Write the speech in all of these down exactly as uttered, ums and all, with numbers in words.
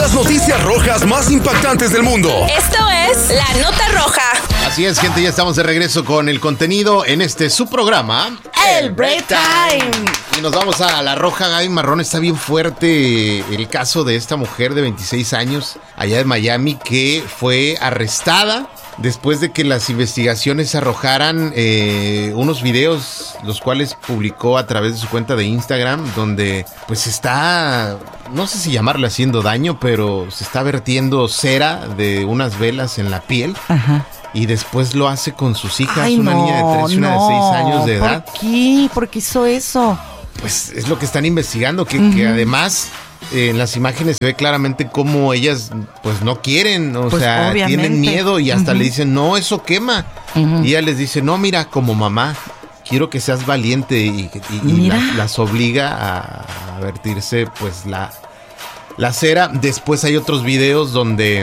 las noticias rojas más impactantes del mundo. Esto es La Nota Roja. Así es, gente, ya estamos de regreso con el contenido en este su programa, El Break Time. Y nos vamos a La Roja. Gaby Marrón, está bien fuerte el caso de esta mujer de veintiséis años allá de Miami que fue arrestada después de que las investigaciones arrojaran eh, unos videos, los cuales publicó a través de su cuenta de Instagram, donde pues está, no sé si llamarle haciendo daño, pero se está vertiendo cera de unas velas en la piel. Ajá. Y después lo hace con sus hijas, Ay, una no, niña de tres y una no. de seis años de edad. ¿Por qué? ¿Por qué hizo eso? Pues es lo que están investigando, que, Uh-huh. que además eh, en las imágenes se ve claramente cómo ellas pues no quieren, o Pues, sea, obviamente. tienen miedo y hasta Uh-huh. le dicen, no, eso quema. Uh-huh. Y ella les dice, no, mira, como mamá, quiero que seas valiente y, y, y la, las obliga a, a vertirse pues la, la cera. Después hay otros videos donde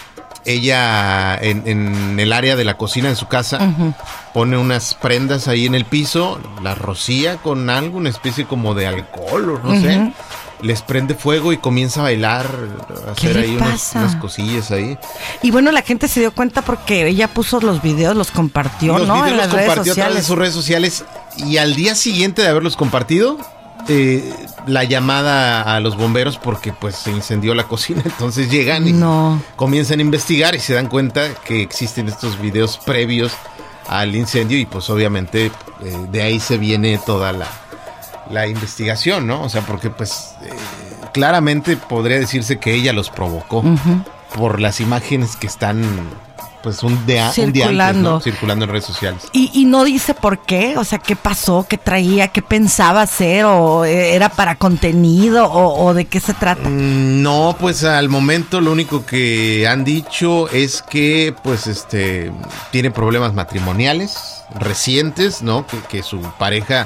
ella en, en el área de la cocina de su casa uh-huh. pone unas prendas ahí en el piso, las rocía con algo, una especie como de alcohol o no uh-huh. sé, les prende fuego y comienza a bailar, a hacer ahí unas, unas cosillas ahí. Y bueno, la gente se dio cuenta porque ella puso los videos, los compartió, los ¿no? videos en los las redes compartió sociales. a través de sus redes sociales y al día siguiente de haberlos compartido, Eh, la llamada a los bomberos porque pues se incendió la cocina, entonces llegan y no. comienzan a investigar y se dan cuenta que existen estos videos previos al incendio y pues obviamente eh, de ahí se viene toda la, la investigación, ¿no? O sea, porque pues eh, claramente podría decirse que ella los provocó uh-huh. por las imágenes que están pues un día, un día antes, ¿no? Circulando en redes sociales. Y, y no dice por qué, o sea, qué pasó, qué traía, qué pensaba hacer, o era para contenido, o, o de qué se trata. Mm, no, pues al momento lo único que han dicho es que pues este tiene problemas matrimoniales recientes, ¿no? Que, que su pareja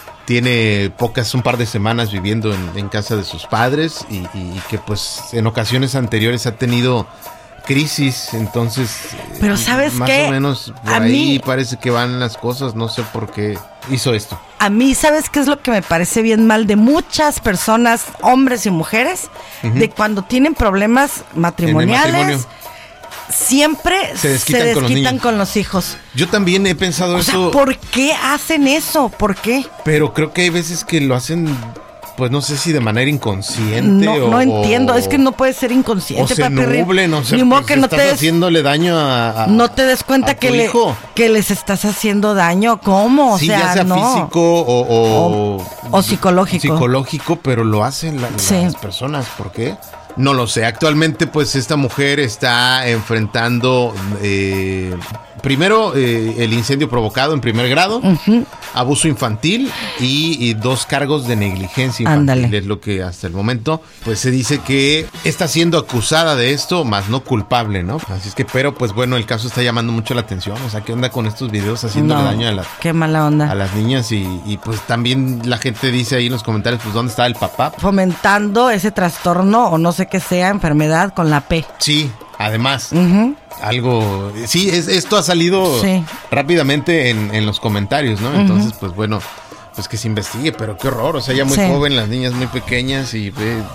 tiene pocas, un par de semanas viviendo en, en casa de sus padres y, y que pues en ocasiones anteriores ha tenido crisis, entonces pero sabes más qué, o menos por a ahí mí, parece que van las cosas, no sé por qué hizo esto. A mí, ¿sabes qué es lo que me parece bien mal de muchas personas, hombres y mujeres? Uh-huh. De cuando tienen problemas matrimoniales, siempre se desquitan, se desquitan con, los con los hijos. Yo también he pensado o eso. Sea, ¿por qué hacen eso? ¿Por qué? Pero creo que hay veces que lo hacen, pues no sé si de manera inconsciente no, o... No entiendo, es que no puede ser inconsciente. O se nublen, o sea, ni modo pues que no estás te des, haciéndole daño a, a No te des cuenta que, le, que les estás haciendo daño, ¿cómo? O sí, sea, ya sea no. físico o, o, o... o psicológico. Psicológico, pero lo hacen la, sí. las personas, ¿por qué? No lo sé, actualmente pues esta mujer está enfrentando... Eh, Primero, eh, el incendio provocado en primer grado, uh-huh. abuso infantil y, y dos cargos de negligencia infantil. Ándale. Es lo que hasta el momento, pues se dice que está siendo acusada de esto, más no culpable, ¿no? Así es que, pero pues bueno, el caso está llamando mucho la atención. O sea, ¿qué onda con estos videos haciéndole no, daño a las, qué mala onda. a las niñas? Y, y pues también la gente dice ahí en los comentarios, pues ¿dónde está el papá? Fomentando ese trastorno o no sé qué sea, enfermedad con la P. Sí. Además, uh-huh. algo... Sí, es, esto ha salido sí. rápidamente en, en los comentarios, ¿no? Uh-huh. Entonces, pues bueno, pues que se investigue, pero qué horror. O sea, ya muy sí. joven, las niñas muy pequeñas y,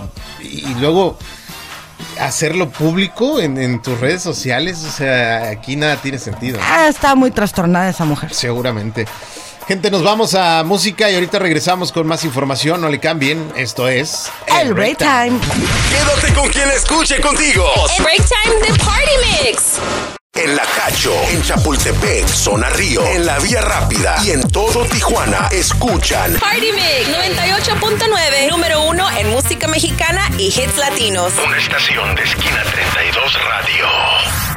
y luego hacerlo público en, en tus redes sociales, o sea, aquí nada tiene sentido, ¿no? Ah, está muy trastornada esa mujer. Seguramente. Gente, nos vamos a música y ahorita regresamos con más información. No le cambien. Esto es El Break Time. Quédate con quien escuche contigo. El Break Time de Party Mix. En La Cacho, en Chapultepec, Zona Río, en La Vía Rápida y en todo Tijuana, escuchan Party Mix noventa y ocho punto nueve, número uno en música mexicana y hits latinos. Una estación de Esquina treinta y dos Radio.